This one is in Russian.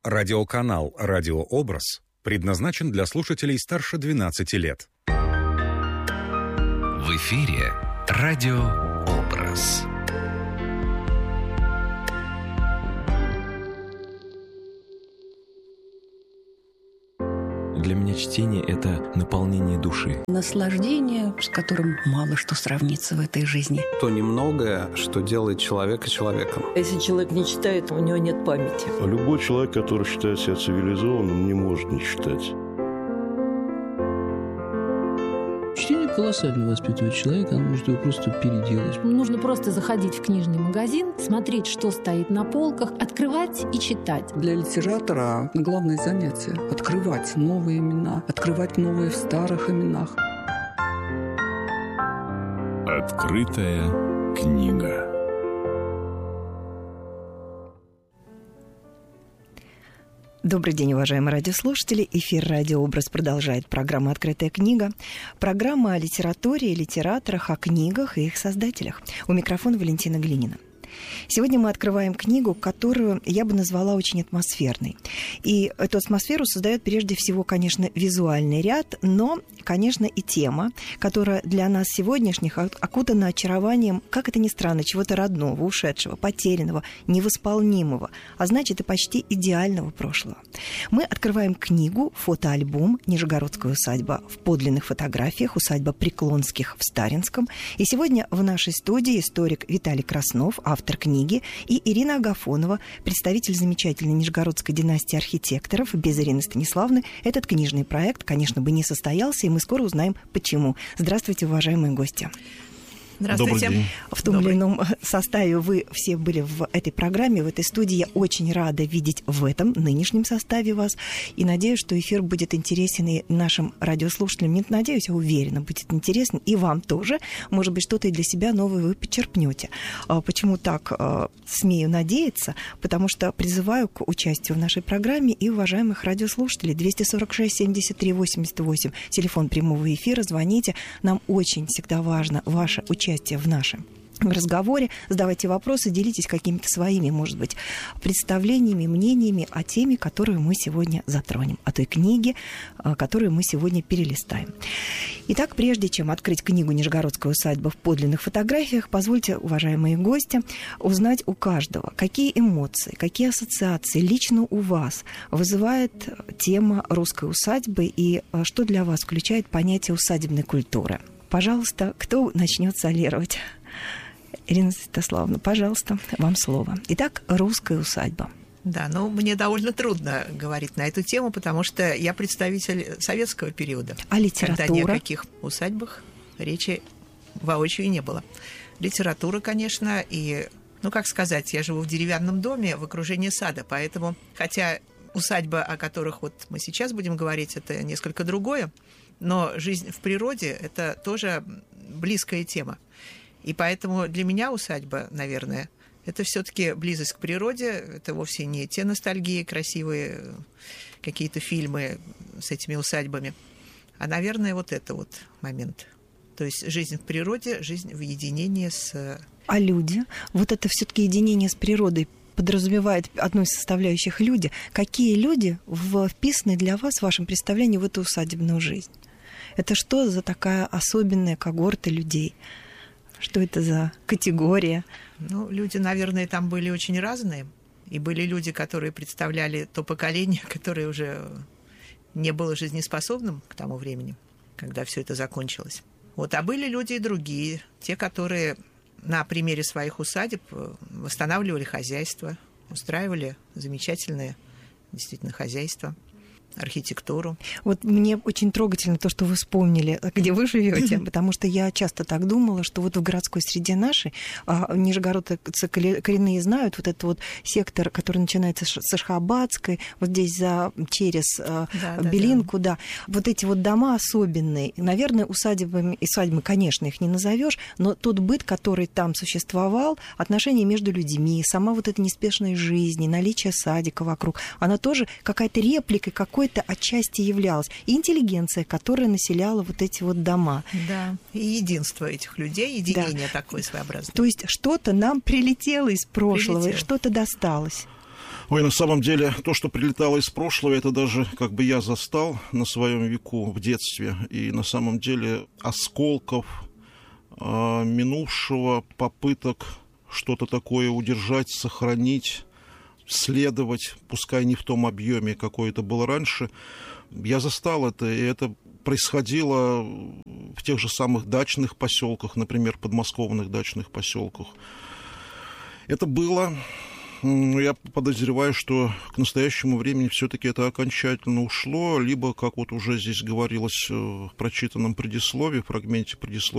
Радиоканал «Радиообраз» предназначен для слушателей старше 12 лет. В эфире «Радиообраз». Для меня чтение – это наполнение души. Наслаждение, с которым мало что сравнится в этой жизни. То немногое, что делает человека человеком. Если человек не читает, у него нет памяти. Любой человек, который считает себя цивилизованным, не может не читать. Чтение колоссально воспитывает человека, оно может его просто переделать. Нужно просто заходить в книжный магазин, смотреть, что стоит на полках, открывать и читать. Для литератора главное занятие – открывать новые имена, открывать новые в старых именах. Открытая книга. Добрый день, уважаемые радиослушатели. Эфир «Радиообраз» продолжает программа «Открытая книга». Программа о литературе и литераторах, о книгах и их создателях. У микрофона Валентина Глинина. Сегодня мы открываем книгу, которую я бы назвала очень атмосферной. И эту атмосферу создает прежде всего, конечно, визуальный ряд, но, конечно, и тема, которая для нас сегодняшних окутана очарованием, как это ни странно, чего-то родного, ушедшего, потерянного, невосполнимого, а значит и почти идеального прошлого. Мы открываем книгу, фотоальбом «Нижегородская усадьба» в подлинных фотографиях, усадьба Преклонских в Старинском. И сегодня в нашей студии историк Виталий Краснов, автор книги, и Ирина Агафонова, представитель замечательной нижегородской династии архитекторов. Без Ирины Станиславны этот книжный проект, конечно, бы не состоялся, и мы скоро узнаем, почему. Здравствуйте, уважаемые гости. Здравствуйте. В том или ином составе вы все были в этой программе, в этой студии. Я очень рада видеть в этом нынешнем составе вас. И надеюсь, что эфир будет интересен и нашим радиослушателям. Не надеюсь, а уверена, будет интересен и вам тоже. Может быть, что-то и для себя новое вы почерпнете. Почему так смею надеяться? Потому что призываю к участию в нашей программе и уважаемых радиослушателей. 246-73-88, телефон прямого эфира. Звоните. Нам очень всегда важно ваше участие в нашем разговоре. Задавайте вопросы, делитесь какими-то своими, может быть, представлениями, мнениями о теме, которую мы сегодня затронем, о той книге, которую мы сегодня перелистаем. Итак, прежде чем открыть книгу «Нижегородская усадьба» в подлинных фотографиях, позвольте, уважаемые гости, узнать у каждого, какие эмоции, какие ассоциации лично у вас вызывает тема русской усадьбы и что для вас включает понятие усадебной культуры. Пожалуйста, кто начнет солировать? Ирина Станиславовна, пожалуйста, вам слово. Итак, русская усадьба. Да, мне довольно трудно говорить на эту тему, потому что я представитель советского периода. А литература? Когда ни о каких усадьбах речи воочию не было. Литература, конечно, и, как сказать, я живу в деревянном доме в окружении сада, поэтому, хотя усадьба, о которых мы сейчас будем говорить, это несколько другое, но жизнь в природе – это тоже близкая тема. И поэтому для меня усадьба, наверное, это все-таки близость к природе. Это вовсе не те ностальгии, красивые какие-то фильмы с этими усадьбами. А, наверное, это момент. То есть жизнь в природе, жизнь в единении с... А люди? Это все-таки единение с природой подразумевает одну из составляющих люди. Какие люди вписаны для вас в вашем представлении в эту усадебную жизнь? Это что за такая особенная когорта людей? Что это за категория? Люди, наверное, там были очень разные. И были люди, которые представляли то поколение, которое уже не было жизнеспособным к тому времени, когда все это закончилось. А были люди и другие, те, которые на примере своих усадеб восстанавливали хозяйство, устраивали замечательное действительно хозяйство, архитектуру. Мне очень трогательно то, что вы вспомнили, где вы живете, потому что я часто так думала, что в городской среде нашей, нижегородцы коренные знают этот сектор, который начинается с Ашхабадской, здесь через Белинку, да. Эти дома особенные. Наверное, усадьбы, конечно, их не назовешь, но тот быт, который там существовал, отношения между людьми, сама эта неспешная жизнь, наличие садика вокруг, она тоже какая-то реплика, какой-то отчасти являлась. И интеллигенция, которая населяла эти дома. Да, и единство этих людей, единение такое своеобразное. То есть что-то нам прилетело из прошлого, и что-то досталось. Ой, на самом деле, то, что прилетало из прошлого, это даже как бы я застал на своем веку в детстве. И на самом деле осколков минувшего, попыток что-то такое удержать, сохранить, следовать, пускай не в том объеме, какой это было раньше, я застал это, и это происходило в тех же самых дачных поселках, например, подмосковных дачных поселках. Это было... Я подозреваю, что к настоящему времени все-таки это окончательно ушло, либо, как вот уже здесь говорилось в прочитанном предисловии, в фрагменте предисловия,